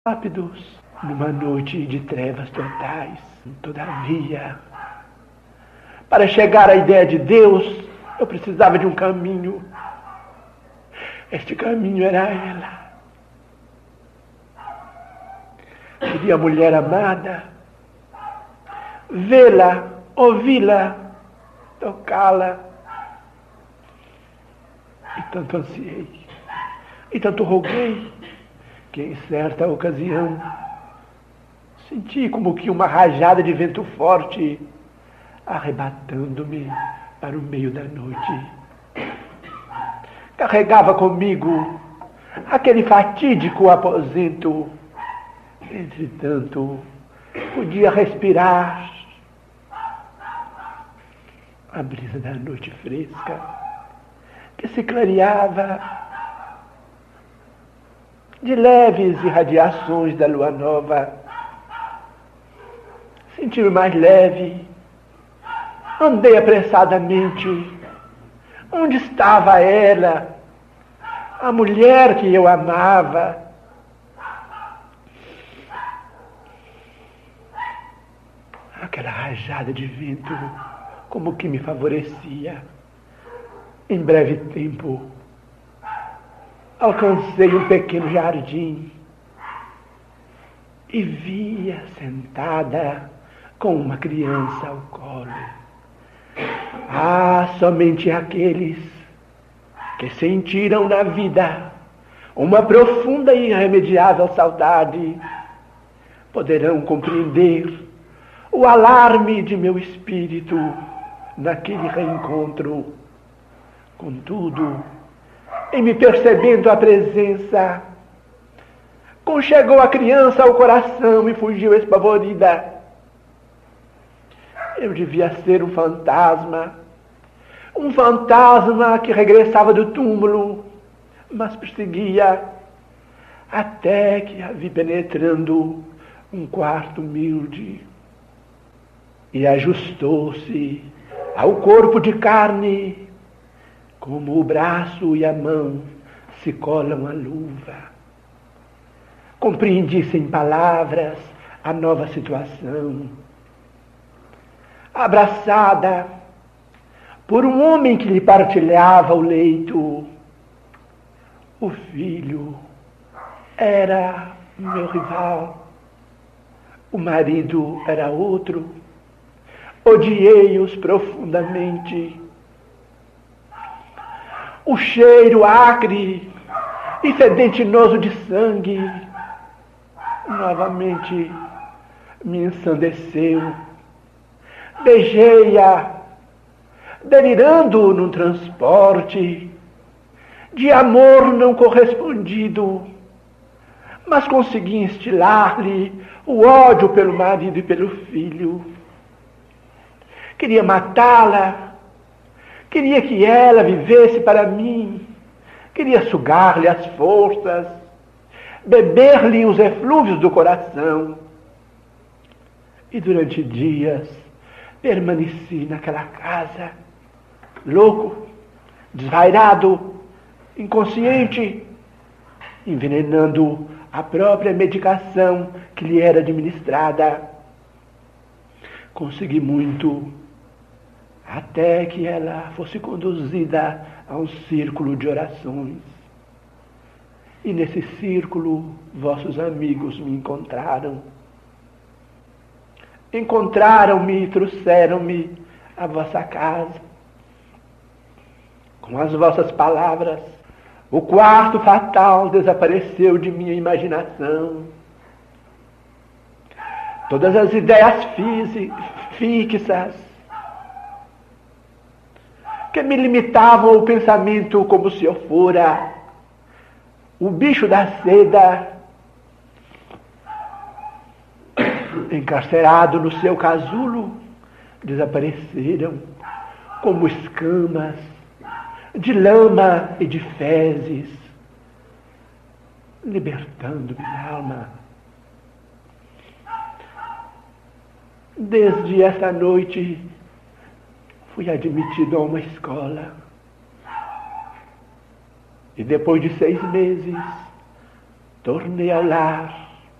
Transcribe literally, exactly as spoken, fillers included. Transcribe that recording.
rápidos, numa noite de trevas totais. Todavia, para chegar à ideia de Deus, eu precisava de um caminho. Este caminho era ela. Queria a mulher amada, vê-la, ouvi-la, tocá-la. E tanto ansiei, e tanto roguei, que em certa ocasião senti como que uma rajada de vento forte arrebatando-me para o meio da noite. Carregava comigo aquele fatídico aposento. Entretanto, podia respirar a brisa da noite fresca que se clareava de leves irradiações da lua nova. Senti-me mais leve. Andei apressadamente. Onde estava ela? A mulher que eu amava. Aquela rajada de vento como que me favorecia. Em breve tempo, alcancei um pequeno jardim e via sentada com uma criança ao colo. Ah, somente aqueles que sentiram na vida uma profunda e irremediável saudade poderão compreender o alarme de meu espírito naquele reencontro. Contudo, em me percebendo a presença, conchegou a criança ao coração e fugiu espavorida. Eu devia ser um fantasma, um fantasma que regressava do túmulo, mas perseguia, até que a vi penetrando um quarto humilde. E ajustou-se ao corpo de carne, como o braço e a mão se colam à luva. Compreendi sem palavras a nova situação. Abraçada por um homem que lhe partilhava o leito, o filho era meu rival, o marido era outro. Odiei-os profundamente. O cheiro acre e fedentinoso de sangue novamente me ensandeceu. Beijei-a, delirando num transporte de amor não correspondido, mas consegui instilar-lhe o ódio pelo marido e pelo filho. Queria matá-la, queria que ela vivesse para mim, queria sugar-lhe as forças, beber-lhe os eflúvios do coração. E durante dias permaneci naquela casa, louco, desvairado, inconsciente, envenenando a própria medicação que lhe era administrada. Consegui muito, até que ela fosse conduzida a um círculo de orações. E nesse círculo, vossos amigos me encontraram. Encontraram-me e trouxeram-me à vossa casa. Com as vossas palavras, o quarto fatal desapareceu de minha imaginação. Todas as ideias fixas que me limitavam o pensamento como se eu fora o bicho da seda, encarcerado no seu casulo, desapareceram como escamas de lama e de fezes, libertando minha alma. Desde essa noite, fui admitido a uma escola. E depois de seis meses, tornei ao lar,